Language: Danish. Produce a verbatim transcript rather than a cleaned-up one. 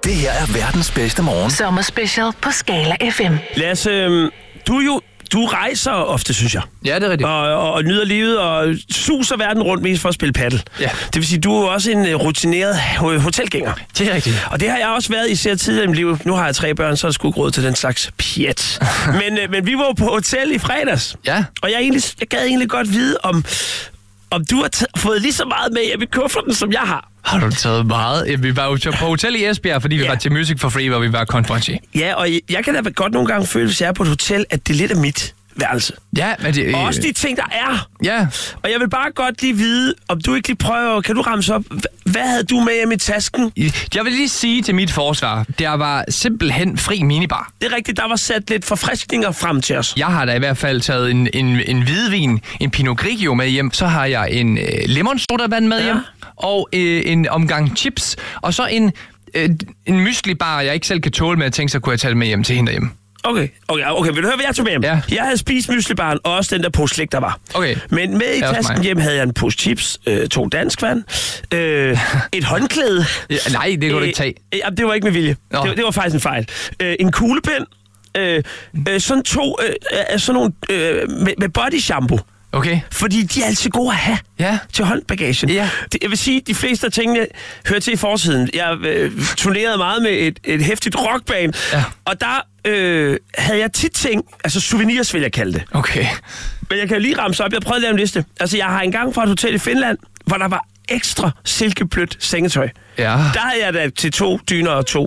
Det her er verdens bedste morgen. Sommerspecial på Skala F M. Lasse, øh, du er jo... Du rejser ofte, synes jeg. Ja, det er rigtigt. Og, og, og nyder livet og suser verden rundt mest for at spille paddel. Ja. Det vil sige, du er jo også en rutineret hotelgænger. Det er rigtigt. Og det har jeg også været især tidligere i mit liv. Nu har jeg tre børn, så er der sgu ikke råd til den slags pjat. men, øh, men vi var jo på hotel i fredags. Ja. Og jeg, egentlig, jeg gad egentlig godt vide, om, om du har t- fået lige så meget med hjem i kufferten, som jeg har. Har du taget meget? Ja, vi var jo på hotel i Esbjerg, fordi vi Ja. var til Music for Free, hvor vi var konferencier. Ja, og jeg, jeg kan da godt nogle gange føle, hvis jeg er på et hotel, at det er lidt af mit værelse. Ja, men det... Og også de ting, der er. Ja. Og jeg vil bare godt lige vide, om du ikke lige prøver, kan du ramse op, hvad havde du med hjem i tasken? Jeg vil lige sige til mit forsvar, der var simpelthen fri minibar. Det er rigtigt, der var sat lidt forfriskninger frem til os. Jeg har da i hvert fald taget en, en, en hvidvin, en Pinot Grigio med hjem. Så har jeg en øh, lemon sodavand med Ja. hjem, og øh, en omgang chips, og så en, øh, en mysli-bar, jeg ikke selv kan tåle med at tænke, så kunne jeg tage det med hjem til hende derhjemme. Okay, okay, okay, vil du høre, hvad jeg tog med hjem? Ja. Jeg havde spist myslibaren, og også den der pose slik, der var. Okay. Men med i Det er også tasken mig. hjem havde jeg en pose chips, øh, to danskvand, øh, et håndklæde. Ja, nej, det kunne du ikke tage. Øh, øh, det var ikke med vilje. Nå. Det, det var faktisk en fejl. Øh, en kuglepen, øh, øh, sådan to, øh, øh, sådan nogle øh, med, med body shampoo. Okay. Fordi de er altid gode at have Ja. til håndbagagen. Ja. Det, jeg vil sige, at de fleste af tingene hører til i forsiden. Jeg øh, turnerede meget med et, et hæftigt rockband, Ja. og der øh, havde jeg tit ting, altså souvenirs vil jeg kalde det. Okay. Men jeg kan jo lige ramse op, jeg prøvede at lave en liste. Altså jeg har engang fra et hotel i Finland, hvor der var ekstra silkeblødt sengetøj. Ja. Der havde jeg da til to dyner og to